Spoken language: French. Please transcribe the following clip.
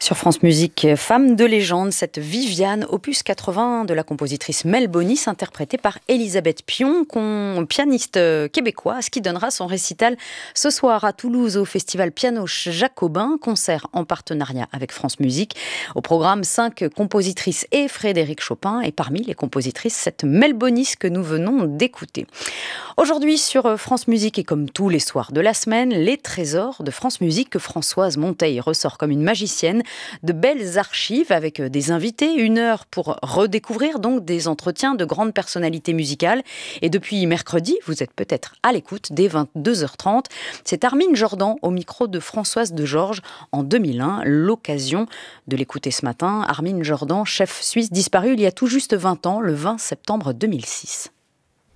Sur France Musique, Femme de légende, cette Viviane, opus 80 de la compositrice Mel Bonis, interprétée par Elisabeth Pion, pianiste québécoise, qui donnera son récital ce soir à Toulouse au festival Piano Jacobin, concert en partenariat avec France Musique. Au programme, 5 compositrices et Frédéric Chopin, et parmi les compositrices, cette Mel Bonis que nous venons d'écouter. Aujourd'hui sur France Musique, et comme tous les soirs de la semaine, les trésors de France Musique que Françoise Monteil ressort comme une magicienne. De belles archives avec des invités, 1 heure pour redécouvrir donc des entretiens de grandes personnalités musicales. Et depuis mercredi, vous êtes peut-être à l'écoute dès 22h30. C'est Armin Jordan au micro de Françoise de Georges en 2001. L'occasion de l'écouter ce matin. Armin Jordan, chef suisse disparu il y a tout juste 20 ans, le 20 septembre 2006.